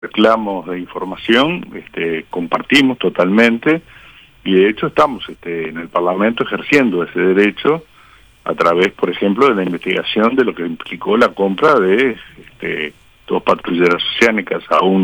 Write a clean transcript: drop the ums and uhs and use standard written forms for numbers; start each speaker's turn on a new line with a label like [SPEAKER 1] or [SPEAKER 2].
[SPEAKER 1] reclamos de información, compartimos totalmente, y de hecho estamos en el Parlamento ejerciendo ese derecho a través, por ejemplo, de la investigación de lo que implicó la compra de 2 patrulleras oceánicas a un